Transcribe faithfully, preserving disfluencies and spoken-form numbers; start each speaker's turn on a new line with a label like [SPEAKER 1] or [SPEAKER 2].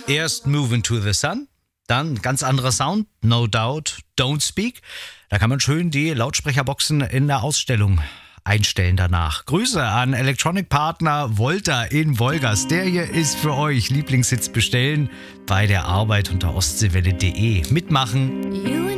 [SPEAKER 1] Erst Moving to the Sun, dann ganz anderer Sound, No Doubt, Don't Speak. Da kann man schön die Lautsprecherboxen in der Ausstellung einstellen danach. Grüße an Electronic-Partner Volta in Wolgast. Der hier ist für euch. Lieblingssitz bestellen bei der Arbeit unter ostseewelle punkt de. Mitmachen.